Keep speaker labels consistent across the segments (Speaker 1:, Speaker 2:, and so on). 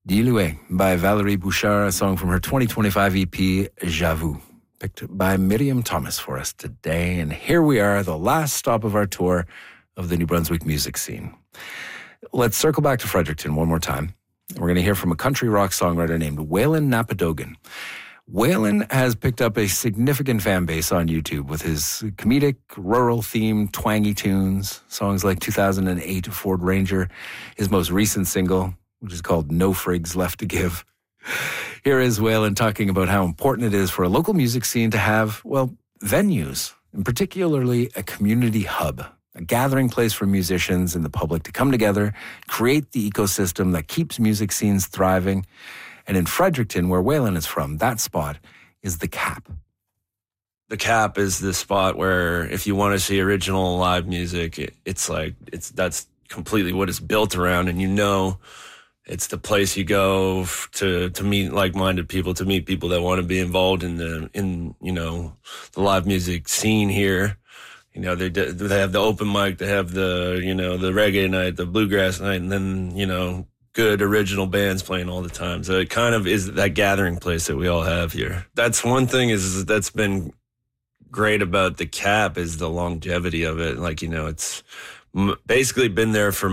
Speaker 1: Dilué by Valérie Bouchard, a song from her 2025 EP, J'avoue, picked by Miriam Thomas for us today. And here we are, the last stop of our tour of the New Brunswick music scene. Let's circle back to Fredericton one more time. We're going to hear from a country rock songwriter named Waylon Napadogan. Waylon has picked up a significant fan base on YouTube with his comedic, rural-themed, twangy tunes, songs like 2008 Ford Ranger, his most recent single, which is called No Frigs Left to Give. Here is Waylon talking about how important it is for a local music scene to have, well, venues, and particularly a community hub, a gathering place for musicians and the public to come together, create the ecosystem that keeps music scenes thriving. And in Fredericton, where Waylon is from, that spot is the Cap.
Speaker 2: The Cap is the spot where if you want to see original live music, that's completely what it's built around, and it's the place you go to meet like-minded people, to meet people that want to be involved in the live music scene here. They have the open mic, they have the reggae night, the bluegrass night, and then, good original bands playing all the time. So it kind of is that gathering place that we all have here. That's one thing that's been great about the Cap is the longevity of it. It's basically been there for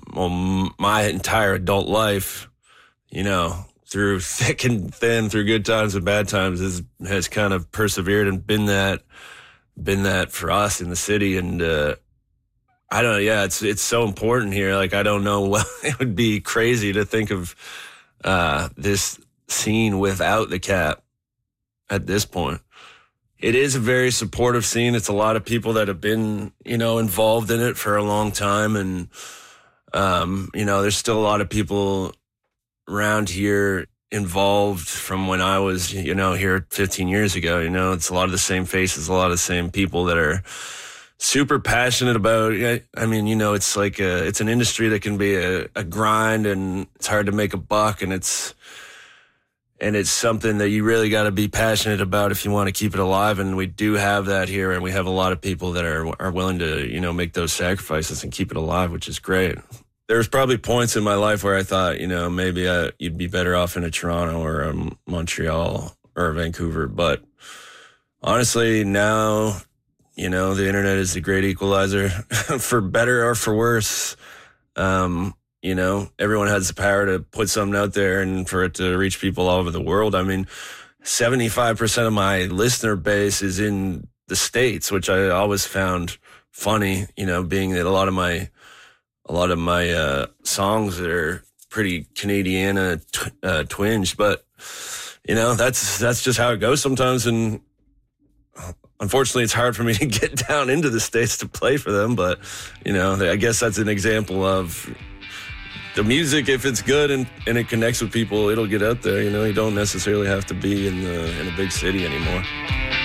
Speaker 2: my entire adult life, through thick and thin, through good times and bad times, has kind of persevered and been that for us in the city. And I don't know, yeah, it's so important here. I don't know, it would be crazy to think of this scene without the Cap at this point. It is a very supportive scene. It's a lot of people that have been, involved in it for a long time. And, there's still a lot of people around here involved from when I was, here 15 years ago. It's a lot of the same faces, a lot of the same people that are super passionate about it. It's an industry that can be a grind, and it's hard to make a buck, and it's something that you really got to be passionate about if you want to keep it alive. And we do have that here, and we have a lot of people that are willing to, make those sacrifices and keep it alive, which is great. There's probably points in my life where I thought, maybe you'd be better off in a Toronto or a Montreal or a Vancouver. But honestly, now, the internet is the great equalizer for better or for worse. Everyone has the power to put something out there and for it to reach people all over the world. 75% of my listener base is in the States, which I always found funny, being that a lot of my songs are pretty Canadiana twinged, but that's just how it goes sometimes. And unfortunately, it's hard for me to get down into the States to play for them. But I guess that's an example of the music. If it's good and it connects with people, it'll get out there. You don't necessarily have to be in a big city anymore.